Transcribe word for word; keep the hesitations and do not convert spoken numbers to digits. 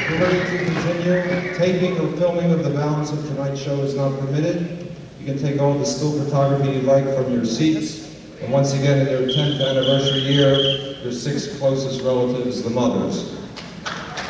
We're ready to continue. Taping or filming of the balance of tonight's show is not permitted. You can take all the still photography you'd like from your seats. And once again, in their tenth anniversary year, your six closest relatives, the mothers.